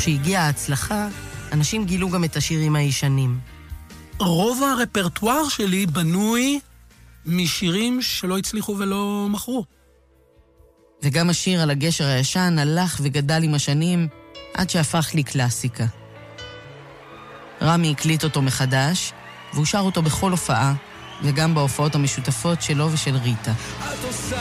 כשהגיעה ההצלחה, אנשים גילו גם את השירים הישנים. רוב הרפרטואר שלי בנוי משירים שלא הצליחו ולא מכרו. וגם השיר על הגשר הישן הלך וגדל עם השנים עד שהפך לי קלאסיקה. רמי הקליט אותו מחדש, והוא שר אותו בכל הופעה, וגם בהופעות המשותפות שלו ושל ריטה.